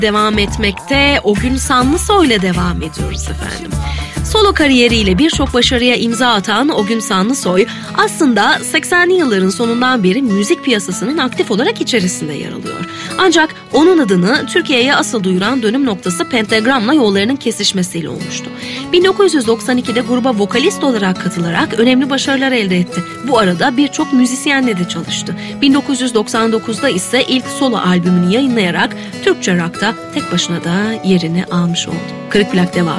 devam etmekte. O Gün Sanlısoy ile devam ediyoruz efendim. Solo kariyeriyle birçok başarıya imza atan O Gün Sanlısoy aslında 80'li yılların sonundan beri müzik piyasasının aktif olarak içerisinde yer alıyor. Ancak onun adını Türkiye'ye asıl duyuran dönüm noktası Pentagram'la yollarının kesişmesiyle olmuştu. 1992'de gruba vokalist olarak katılarak önemli başarılar elde etti. Bu arada birçok müzisyenle de çalıştı. 1999'da ise ilk solo albümünü yayınlayarak Türkçe rock'ta tek başına da yerini almış oldu. Kırık Plak devam